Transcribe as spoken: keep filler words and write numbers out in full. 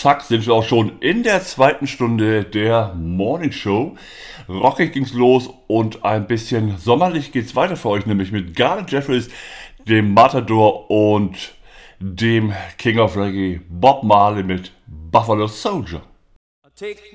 zack, sind wir auch schon in der zweiten Stunde der Morning Show. Rockig ging's los und ein bisschen sommerlich geht's weiter für euch, nämlich mit Garnet Jeffries, dem Matador und dem King of Reggae Bob Marley mit Buffalo Soldier.